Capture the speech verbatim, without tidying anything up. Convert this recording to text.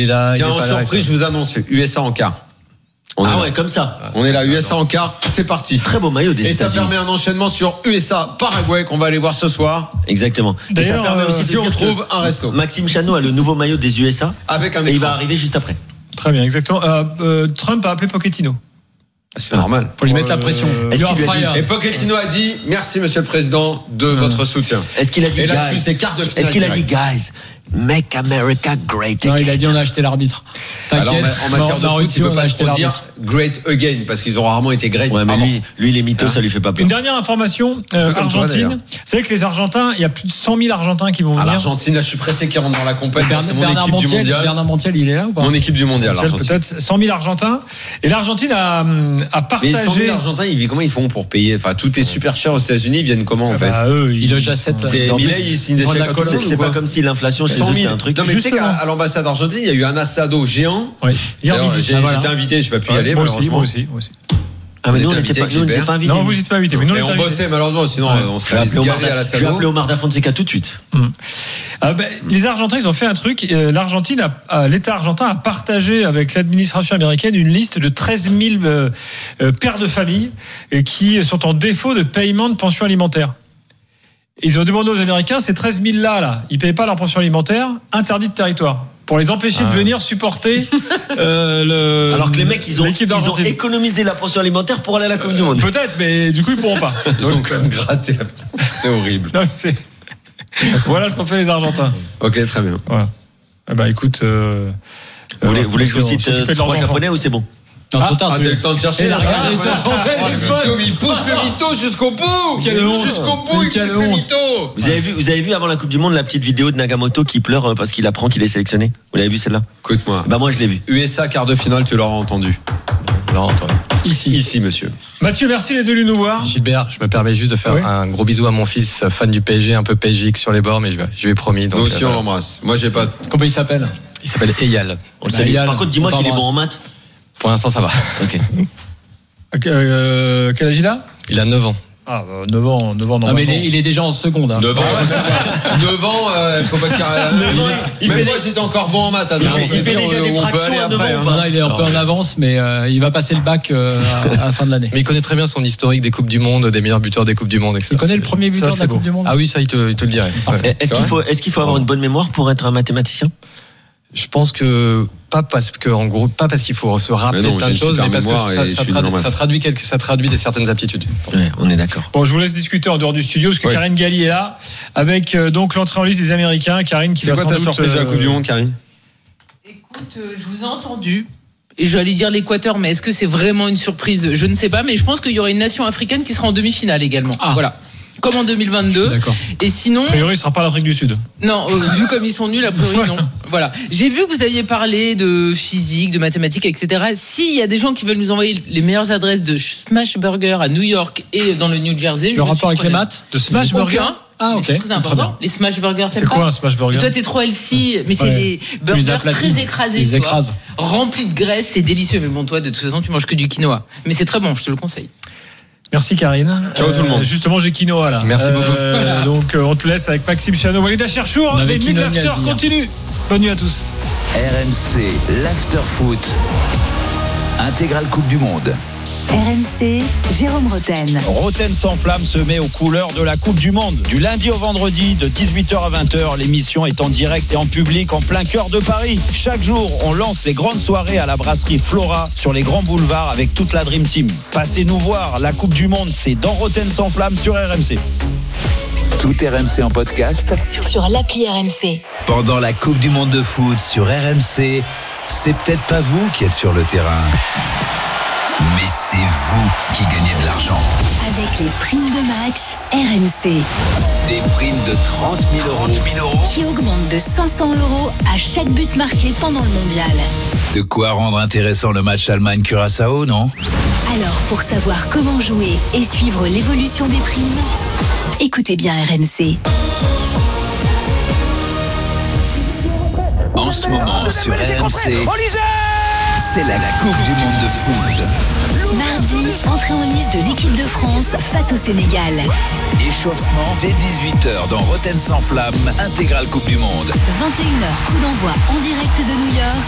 là. Tiens, en surprise, je vous annonce U S A en quart. On ah ouais, là. Comme ça. On est là, U S A en quart, c'est parti. Très beau maillot des Et États-Unis. ça permet un enchaînement sur U S A Paraguay qu'on va aller voir ce soir. Exactement. Et ça permet aussi si de on dire trouve un resto. Maxime Chano a le nouveau maillot des U S A. Avec un et il va arriver juste après. Très bien, exactement. Euh, euh, Trump a appelé Pochettino. C'est normal. Pour lui mettre la pression. Euh, Est-ce qu'il lui a dit, et Pochettino a dit merci monsieur le président de mmh. votre soutien. Est-ce qu'il a dit et là-dessus guys, c'est quart de finale. Est-ce qu'il a dit guys make America great again? Non, il a dit on a acheté l'arbitre. Alors en matière de foot, il ne peut pas trop dire great again parce qu'ils ont rarement été great. Ouais, mais lui, lui les mythos, hein? Ça lui fait pas peur. Une dernière information, euh, Argentine. C'est vrai que les Argentins, il y a plus de cent mille Argentins qui vont venir. À l'Argentine, là, je suis pressé qu'ils rentrent dans la compétition. C'est mon Bernard équipe Montiel, du mondial. Bernard Montiel, il est là ou pas? Mon équipe du mondial, l'Argentine. Peut-être cent mille Argentins. Et l'Argentine a, a partagé. Mais cent mille Argentins, comment ils font pour payer? Enfin, tout est super cher aux États-Unis. Ils viennent comment en fait? Bah, eux, ils logent à sept. C'est Milei, ils signent des chèques. C'est pas comme si l'inflation chez eux c'était un truc. Tu sais qu'à l'ambassade d'Argentine, il y a eu un assado géant. Oui. J'étais invité, je n'ai pas pu y aller, malheureusement. Moi aussi, moi aussi. Ah, mais nous, on n'était pas, pas invités. Non, vous n'êtes pas invités. Mais nous, on bossait, malheureusement, sinon, on serait galé à l'assado. Je vais appeler Omar Da Fonseca tout de suite. Les Argentins, ils ont fait un truc. L'Argentine, l'État argentin a partagé avec l'administration américaine une liste de treize mille pères de famille qui sont en défaut de paiement de pension alimentaire. Ils ont demandé aux Américains, ces treize mille là, là, ils ne payaient pas leur pension alimentaire, interdit de territoire, pour les empêcher ah. de venir supporter euh, le. Alors que les mecs, ils ont, ils ont économisé la pension alimentaire pour aller à la Coupe du Monde. Peut-être, mais du coup, ils ne pourront pas. Ils ont quand même gratté. C'est horrible. Non, c'est... Voilà ce qu'ont fait les Argentins. Ok, très bien. Voilà. Eh ben, écoute. Euh... Vous voulez, vous voulez que je vous cite euh, trois japonais ou c'est bon? Non, ah, ah, t'as le temps de chercher. Il a regardé sur son téléphone. Il pousse le mytho jusqu'au bout. Jusqu'au bout, il pousse le mytho. Vous avez vu, vous avez vu avant la Coupe du Monde la petite vidéo de Nagamoto qui pleure parce qu'il apprend qu'il est sélectionné? Vous l'avez vu celle-là? Écoute-moi. Bah moi je l'ai vu. U S A quart de finale, tu l'auras entendu. Je l'aurai entendu. Ici. Ici, monsieur. Mathieu, merci d'être venu nous voir. Gilbert, je me permets juste de faire oui. un gros bisou à mon fils, fan du P S G, un peu P S G sur les bords, mais je, je lui ai promis. Donc, Nous aussi, euh, on l'embrasse. Moi, j'ai pas. Comment il s'appelle? Il s'appelle Eyal. On le salue. Par contre, dis-moi qu'il est bon en maths. Pour l'instant, ça va. Ok. Euh, quel âge il a? Il a neuf ans. Ah, bah, neuf ans, neuf ans, non. Ah, mais il est, il est déjà en seconde. Hein. neuf ans, neuf ans, euh, faut pas qu'il y Même moi, j'étais encore bon en maths. Il fait, il fait déjà des fractions à neuf ans. Hein. Non, il est un peu en avance, mais euh, il va passer le bac euh, à, à la fin de l'année. Mais il connaît très bien son historique des Coupes du Monde, des meilleurs buteurs des Coupes du Monde, et cetera. Il connaît le premier buteur ça, de la beau. Coupe du Monde. Ah oui, ça, il te, il te le dirait. Ouais. Est-ce qu'il faut, est-ce qu'il faut avoir une bonne mémoire pour être un mathématicien? Je pense que pas parce que en gros pas parce qu'il faut se rappeler non, plein de choses, mais parce que ça, ça, tradu- ça traduit quelque, ça traduit des certaines aptitudes. Ouais, on est d'accord. Bon, je vous laisse discuter en dehors du studio parce que oui. Karine Galli est là avec euh, donc l'entrée en liste des Américains. Karine, qui c'est va quoi ta doute, surprise de la euh... Coupe du Monde, Karine? Écoute, euh, je vous ai entendu. Et j'allais dire l'Équateur, mais est-ce que c'est vraiment une surprise? Je ne sais pas, mais je pense qu'il y aura une nation africaine qui sera en demi-finale également. Ah. Voilà. Comme en deux mille vingt-deux. Et sinon. A priori, ce sera pas l'Afrique du Sud. Non, euh, vu comme ils sont nuls, a priori, non. Voilà. J'ai vu que vous aviez parlé de physique, de mathématiques, et cetera. S'il y a des gens qui veulent nous envoyer les meilleures adresses de Smash Burger à New York et dans le New Jersey. Le rapport avec les maths? De Smash Burger? Ah, ok. C'est très important. Les Smash Burgers, c'est quoi un Smash Burger? Et toi, t'es trop healthy, mais c'est ouais. des burgers très écrasés. Ils écrasent. Remplis de graisse, c'est délicieux. Mais bon, toi, de toute façon, tu manges que du quinoa. Mais c'est très bon, je te le conseille. Merci Karine. Ciao euh, tout le monde. Justement, j'ai quinoa là. Merci beaucoup. Euh, donc euh, on te laisse avec Maxime Chano, Walid Cherchour. Les Mid l'After continue. Bonne nuit à tous. R M C, l'After Foot. Intégrale Coupe du Monde. R M C, Jérôme Roten. Roten sans flamme se met aux couleurs de la Coupe du Monde. Du lundi au vendredi, de dix-huit heures à vingt heures, l'émission est en direct et en public en plein cœur de Paris. Chaque jour, on lance les grandes soirées à la brasserie Flora sur les grands boulevards avec toute la Dream Team. Passez nous voir, la Coupe du Monde, c'est dans Roten sans flamme sur R M C. Tout R M C en podcast sur l'appli R M C. Pendant la Coupe du Monde de foot sur R M C, c'est peut-être pas vous qui êtes sur le terrain, mais c'est vous qui gagnez de l'argent. Avec les primes de match R M C. Des primes de trente mille euros qui augmentent de cinq cents euros à chaque but marqué pendant le mondial. De quoi rendre intéressant le match Allemagne-Curaçao, non? Alors, pour savoir comment jouer et suivre l'évolution des primes, écoutez bien R M C. En ce moment sur R M C, c'est la Coupe du Monde de foot. Mardi, entrée en liste de l'équipe de France face au Sénégal. Échauffement dès dix-huit heures dans Roten sans flamme, intégrale Coupe du Monde. vingt et une heures, coup d'envoi en direct de New York.